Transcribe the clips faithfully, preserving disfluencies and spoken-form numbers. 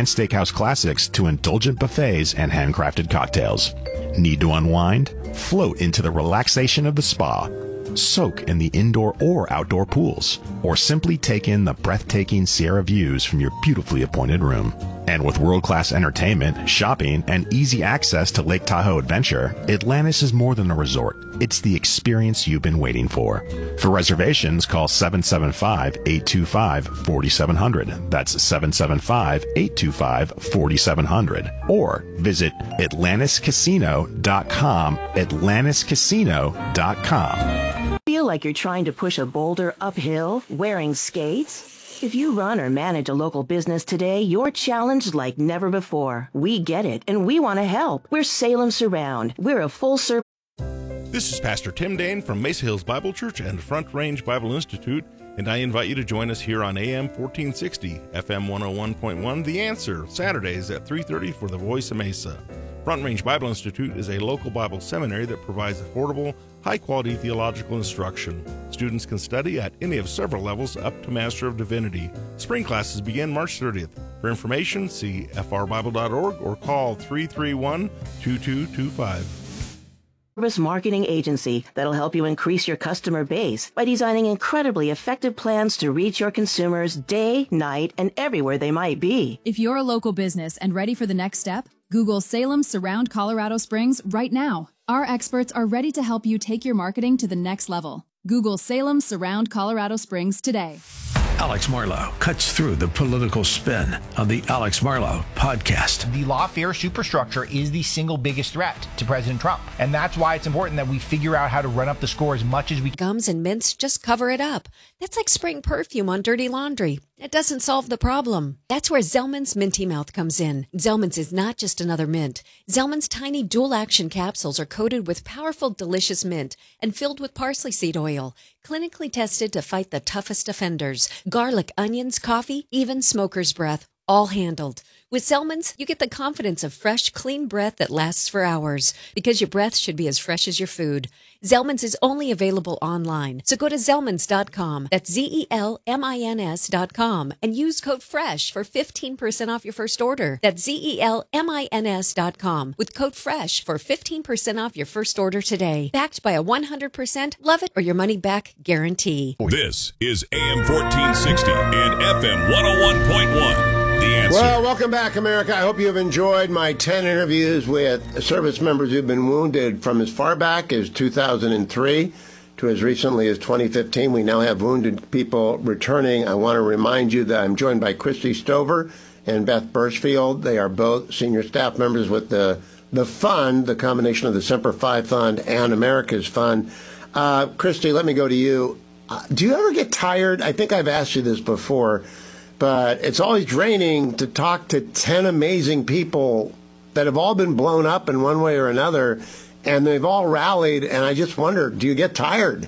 and steakhouse classics to indulgent buffets and handcrafted cocktails. Need to unwind? Float into the relaxation of the spa. Soak in the indoor or outdoor pools, or simply take in the breathtaking Sierra views from your beautifully appointed room. And with world-class entertainment, shopping, and easy access to Lake Tahoe Adventure, Atlantis is more than a resort. It's the experience you've been waiting for. For reservations, call seven seven five, eight two five, four seven zero zero. That's seven seven five, eight two five, four seven zero zero. Or visit Atlantis Casino dot com, Atlantis Casino dot com. Feel like you're trying to push a boulder uphill wearing skates? If you run or manage a local business today, you're challenged like never before. We get it, and we want to help. We're Salem Surround. We're a full-service... This is Pastor Tim Dane from Mesa Hills Bible Church and Front Range Bible Institute, and I invite you to join us here on A M fourteen sixty, F M one oh one point one, The Answer, Saturdays at three thirty for the Voice of Mesa. Front Range Bible Institute is a local Bible seminary that provides affordable, high-quality theological instruction. Students can study at any of several levels up to Master of Divinity. Spring classes begin March thirtieth. For information, see f r bible dot org or call three three one, two two two five. Service marketing agency that'll help you increase your customer base by designing incredibly effective plans to reach your consumers day, night, and everywhere they might be. If you're a local business and ready for the next step, Google Salem Surround Colorado Springs right now. Our experts are ready to help you take your marketing to the next level. Google Salem Surround Colorado Springs today. Alex Marlow cuts through the political spin on the Alex Marlow podcast. The lawfare superstructure is the single biggest threat to President Trump. And that's why it's important that we figure out how to run up the score as much as we can. Gums and mints just cover it up. That's like spraying perfume on dirty laundry. It doesn't solve the problem. That's where Zellman's Minty Mouth comes in. Zellman's is not just another mint. Zellman's tiny dual-action capsules are coated with powerful, delicious mint and filled with parsley seed oil, clinically tested to fight the toughest offenders. Garlic, onions, coffee, even smoker's breath, all handled. With Zellman's, you get the confidence of fresh, clean breath that lasts for hours, because your breath should be as fresh as your food. Zellman's is only available online, so go to Zellmans dot com, that's Z E L M I N S dot com, and use code FRESH for fifteen percent off your first order. That's Z E L M I N S dot com, with code FRESH for fifteen percent off your first order today. Backed by a one hundred percent love it or your money back guarantee. This is A M fourteen sixty and F M one oh one point one. The Answer. Well, welcome back, America. I hope you've enjoyed my ten interviews with service members who've been wounded from as far back as two thousand three to as recently as twenty fifteen. We now have wounded people returning. I want to remind you that I'm joined by Christy Stover and Beth Birchfield. They are both senior staff members with the, the fund, the combination of the Semper Fi Fund and America's Fund. Uh, Christy, let me go to you. Uh, do you ever get tired? I think I've asked you this before. But it's always draining to talk to ten amazing people that have all been blown up in one way or another, and they've all rallied, and I just wonder, do you get tired?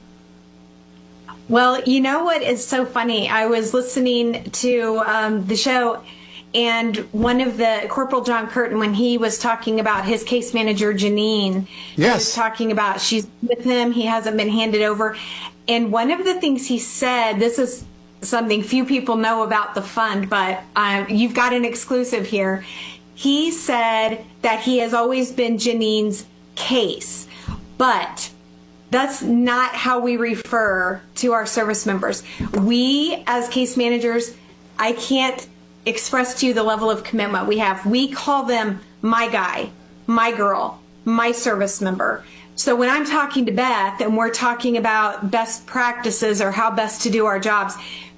Well, you know what is so funny? I was listening to um, the show, and one of the, Corporal John Curtin, when he was talking about his case manager, Janine, yes. he was talking about she's with him, he hasn't been handed over. And one of the things he said, this is something few people know about the fund, but um, you've got an exclusive here. He said that he has always been Janine's case, but that's not how we refer to our service members. We, as case managers, I can't express to you the level of commitment we have. We call them my guy, my girl, my service member. So when I'm talking to Beth and we're talking about best practices or how best to do our jobs,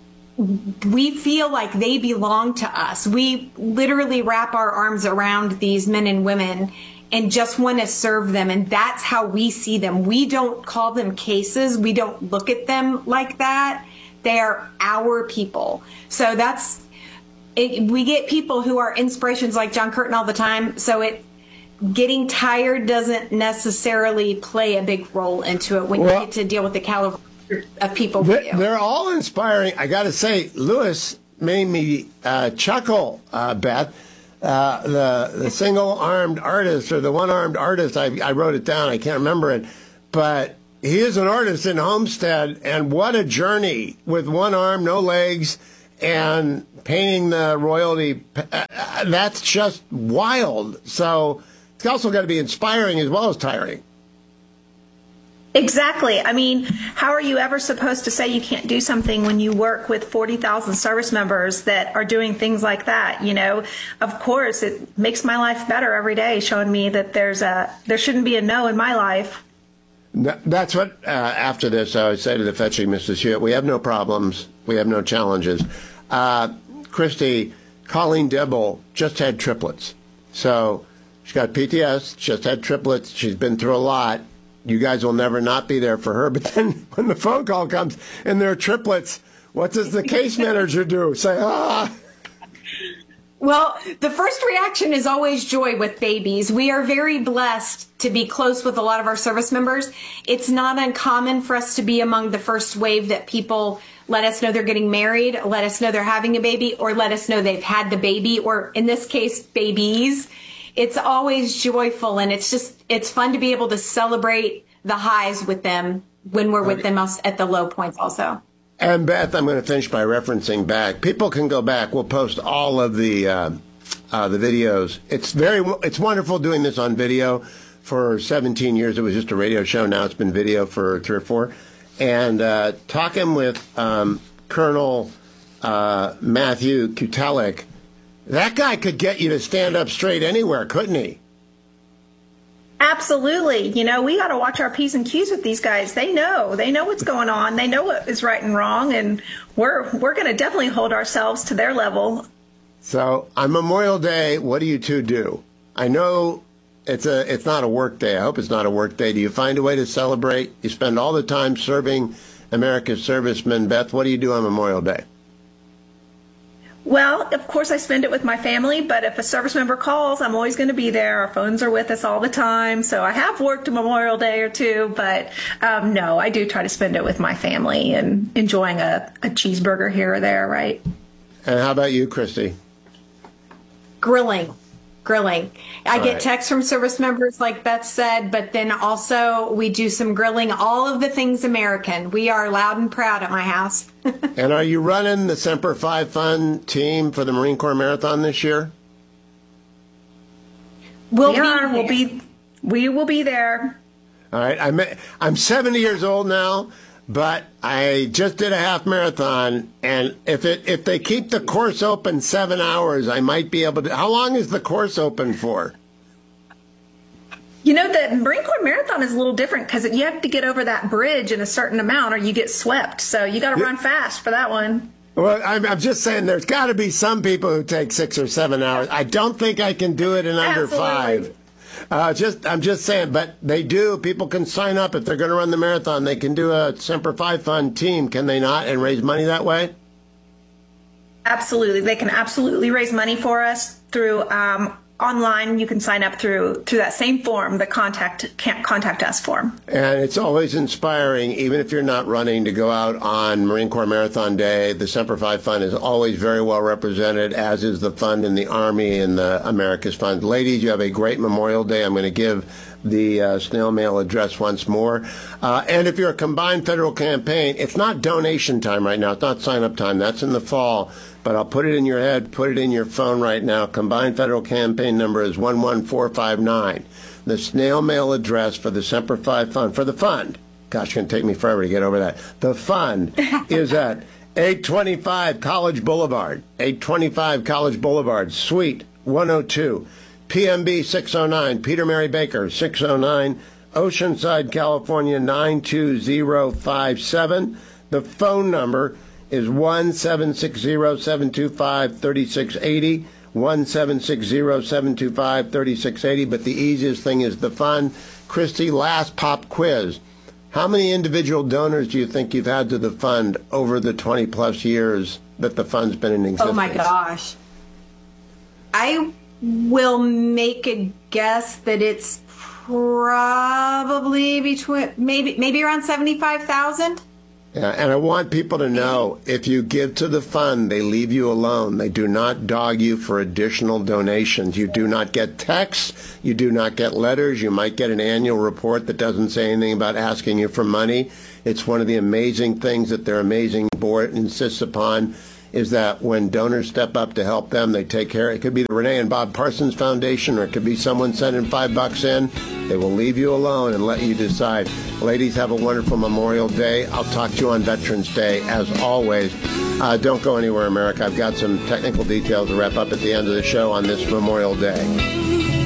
we feel like they belong to us. We literally wrap our arms around these men and women and just want to serve them. And that's how we see them. We don't call them cases. We don't look at them like that. They are our people. So that's, it, we get people who are inspirations like John Curtin all the time. So it, getting tired doesn't necessarily play a big role into it when well, you get to deal with the caliber of people. They're, they're all inspiring. I got to say, Lewis made me uh, chuckle, uh, Beth. Uh, the the single-armed artist or the one-armed artist, I, I wrote it down. I can't remember it. But he is an artist in Homestead, and what a journey with one arm, no legs, and painting the royalty, uh, that's just wild. So it's also got to be inspiring as well as tiring. Exactly. I mean, how are you ever supposed to say you can't do something when you work with forty thousand service members that are doing things like that? You know, of course, it makes my life better every day, showing me that there's a there shouldn't be a no in my life. That's what, uh, after this, I would say to the fetching Missus Hewitt, we have no problems. We have no challenges. Uh, Christy, Colleen Dibble just had triplets. So she's got P T S, just had triplets. She's been through a lot. You guys will never not be there for her. But then when the phone call comes and there are triplets, what does the case manager do? Say, ah. Well, the first reaction is always joy with babies. We are very blessed to be close with a lot of our service members. It's not uncommon for us to be among the first wave that people let us know they're getting married, let us know they're having a baby, or let us know they've had the baby, or in this case, babies. It's always joyful, and it's just, it's fun to be able to celebrate the highs with them when we're with them at the low points also. And Beth, I'm going to finish by referencing back. People can go back. We'll post all of the uh, uh, the videos. It's very, it's wonderful doing this on video. For seventeen years, it was just a radio show. Now it's been video for three or four. And uh, talking with um, Colonel uh, Matthew Kutelik, that guy could get you to stand up straight anywhere, couldn't he? Absolutely. You know, we got to watch our P's and Q's with these guys. They know. They know what's going on. They know what is right and wrong, and we're we're going to definitely hold ourselves to their level. So on Memorial Day, what do you two do? I know it's a it's not a work day. I hope it's not a work day. Do you find a way to celebrate? You spend all the time serving America's servicemen. Beth, what do you do on Memorial Day? Well, of course, I spend it with my family, but if a service member calls, I'm always going to be there. Our phones are with us all the time. So I have worked a Memorial Day or two, but um, no, I do try to spend it with my family and enjoying a, a cheeseburger here or there, right? And how about you, Christy? Grilling. Grilling. I All get right. texts from service members, like Beth said, but then also we do some grilling, all of the things American. We are loud and proud at my house. And are you running the Semper Fi Fun team for the Marine Corps Marathon this year? We'll we are. We'll be. We will be there. All right. I'm I'm seventy years old now, but I just did a half marathon, and if it if they keep the course open seven hours, I might be able to. How long is the course open for? You know, the Marine Corps Marathon is a little different because you have to get over that bridge in a certain amount or you get swept. So you got to run fast for that one. Well, I'm, I'm just saying there's got to be some people who take six or seven hours. I don't think I can do it in under Absolutely. five. Uh, just I'm just saying, but they do. People can sign up if they're going to run the marathon. They can do a Semper Fi Fund team, can they not, and raise money that way? Absolutely. They can absolutely raise money for us through um, online. You can sign up through through that same form, the contact can't contact us form. And it's always inspiring, even if you're not running, to go out on Marine Corps Marathon Day. The Semper Fi Fund is always very well represented, as is the fund in the Army and the America's Fund. Ladies, you have a great Memorial Day. I'm going to give the uh, snail mail address once more. Uh, and if you're a combined federal campaign, it's not donation time right now. It's not sign-up time. That's in the fall. But I'll put it in your head, put it in your phone right now. Combined federal campaign number is one one four five nine. The snail mail address for the Semper Fi Fund, for the fund, gosh, it's going to take me forever to get over that. The fund is at eight twenty-five College Boulevard, eight twenty-five College Boulevard, Suite one oh two, P M B six oh nine, Peter Mary Baker six oh nine, Oceanside, California nine two zero five seven. The phone number is one seven six zero, seven two five, three six eight zero, one seven six zero, seven two five, three six eight zero, but the easiest thing is the fund. Christy, last pop quiz. How many individual donors do you think you've had to the fund over the twenty plus years that the fund's been in existence? Oh my gosh. I will make a guess that it's probably between, maybe, maybe around seventy-five thousand. Yeah, and I want people to know, if you give to the fund, they leave you alone. They do not dog you for additional donations. You do not get texts. You do not get letters. You might get an annual report that doesn't say anything about asking you for money. It's one of the amazing things that their amazing board insists upon. is that when donors step up to help them, they take care. It could be the Renee and Bob Parsons Foundation, or it could be someone sending five bucks in. They will leave you alone and let you decide. Ladies, have a wonderful Memorial Day. I'll talk to you on Veterans Day, as always. Uh, don't go anywhere, America. I've got some technical details to wrap up at the end of the show on this Memorial Day.